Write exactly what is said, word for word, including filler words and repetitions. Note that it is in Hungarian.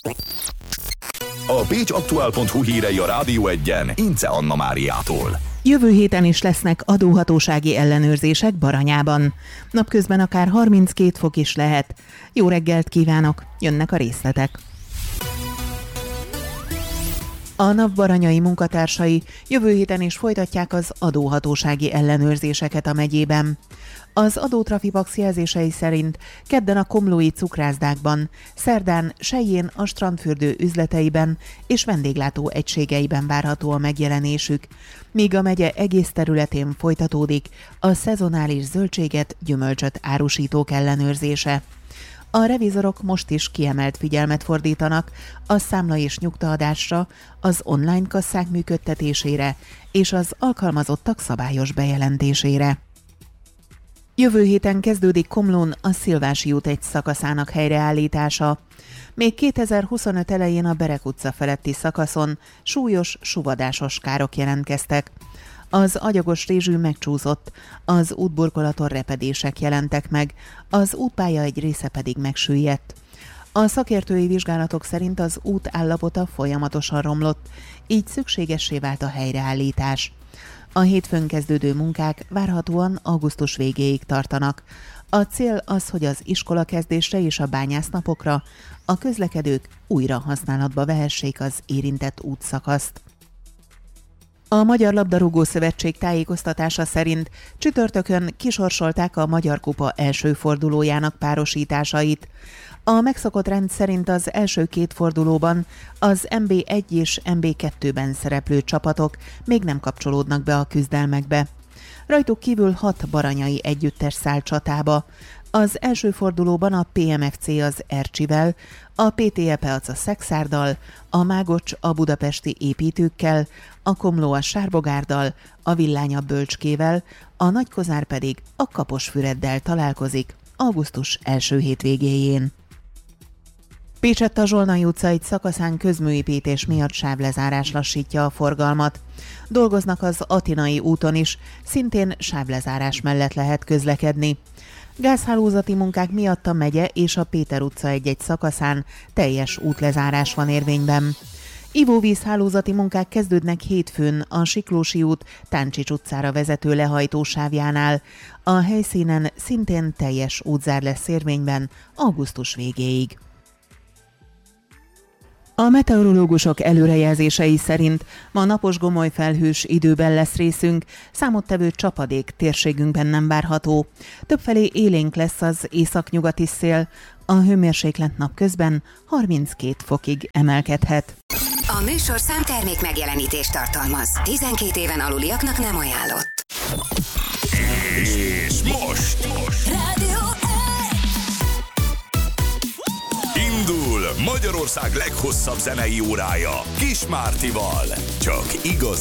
A pécsaktuál pont hu hírei a Rádió Egyen Ince Anna Máriától. Jövő héten is lesznek adóhatósági ellenőrzések Baranyában. Napközben akár harminckét fok is lehet. Jó reggelt kívánok, jönnek a részletek. A NAV baranyai munkatársai jövő héten is folytatják az adóhatósági ellenőrzéseket a megyében. Az adótrafipax jelzései szerint kedden a komlói cukrászdákban, szerdán Selyén a strandfürdő üzleteiben és vendéglátó egységeiben várható a megjelenésük, míg a megye egész területén folytatódik a szezonális zöldséget, gyümölcsöt árusítók ellenőrzése. A revizorok most is kiemelt figyelmet fordítanak a számla- és nyugtaadásra, az online kasszák működtetésére és az alkalmazottak szabályos bejelentésére. Jövő héten kezdődik Komlón a Szilvási út egy szakaszának helyreállítása. Még kétezer-huszonöt elején a Berek utca feletti szakaszon súlyos suvadásos károk jelentkeztek. Az agyagos rézsű megcsúszott, az útburkolaton repedések jelentek meg, az útpálya egy része pedig megsüllyedt. A szakértői vizsgálatok szerint az út állapota folyamatosan romlott, így szükségessé vált a helyreállítás. A hétfőn kezdődő munkák várhatóan augusztus végéig tartanak. A cél az, hogy az iskolakezdésre és a bányásznapokra a közlekedők újra használatba vehessék az érintett útszakaszt. A Magyar Labdarúgó Szövetség tájékoztatása szerint csütörtökön kisorsolták a Magyar Kupa első fordulójának párosításait. A megszokott rend szerint az első két fordulóban az en bé egy és en bé kettőben szereplő csapatok még nem kapcsolódnak be a küzdelmekbe. Rajtuk kívül hat baranyai együttes száll csatába. Az első fordulóban a pé em ef cé az Ercsivel, a pé té e Peac a Szexárddal, a Mágocs a budapesti építőkkel, a Komló a Sárbogárddal, a Villány a Bölcskével, a Nagykozár pedig a Kaposfüreddel találkozik augusztus első hétvégéjén. Pécsett a Zsolnai utca egy szakaszán közműépítés miatt sávlezárás lassítja a forgalmat. Dolgoznak az Atinai úton is, szintén sávlezárás mellett lehet közlekedni. Gázhálózati munkák miatt a megye és a Péter utca egy-egy szakaszán teljes útlezárás van érvényben. Ivóvízhálózati munkák kezdődnek hétfőn a Siklósi út Táncsics utcára vezető lehajtósávjánál. A helyszínen szintén teljes útzár lesz érvényben augusztus végéig. A meteorológusok előrejelzései szerint ma napos gomolyfelhős időben lesz részünk, számottevő csapadék térségünkben nem várható. Többfelé élénk lesz az északnyugati szél, a hőmérséklet napközben harminckét fokig emelkedhet. A műsorszám termék megjelenítést tartalmaz. tizenkét éven aluliaknak nem ajánlott. És most! most. Rádió Indul Magyarország leghosszabb zenei órája Kis Mártival. Csak igazi